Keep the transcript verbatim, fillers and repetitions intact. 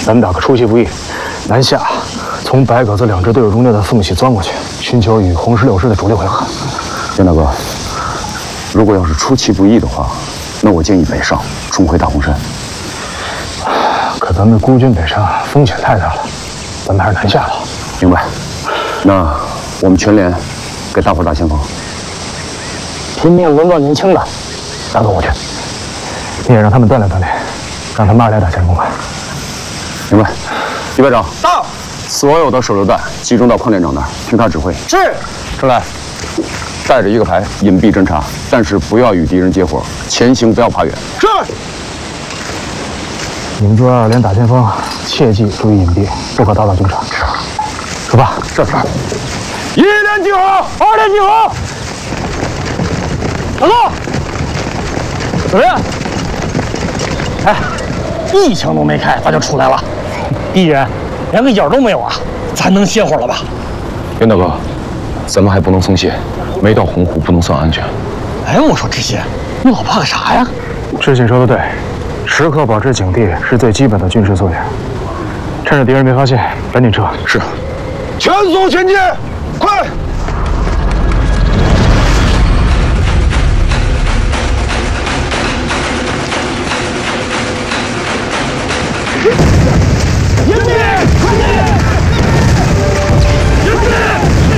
咱们打个出其不意，南下，从白鸽子两支队伍中间的缝隙钻过去，寻求与红石六师的主力会合。 袁大哥，如果要是出其不意的话，那我建议北上，冲回大洪山。 可咱们孤军北上，风险太大了，咱们还是南下吧。 明白。那我们全连给大伙打先锋。 拼命轮转年轻的，大哥我去。你也让他们锻炼锻炼，让他们二连打前锋吧。 明白。李排长到。 所有的手榴弹集中到邝连长那儿，听他指挥。 是。 春来，带着一个排隐蔽侦察，但是不要与敌人接火，前行不要爬远。 是。 你们做二连打前锋，切记注意隐蔽，不可打扰军场。出发。 是是。 一连集合，二连集合。大哥，怎么样？哎，一枪都没开，咱就出来了。敌人连个影都没有啊，咱能歇会儿了吧？ 袁大哥，咱们还不能松懈，没到洪湖不能算安全。 哎，我说知信，你老怕个啥呀？ 知信说的对，时刻保持警惕是最基本的军事素养。趁着敌人没发现，赶紧撤。 是。 全速前进，快！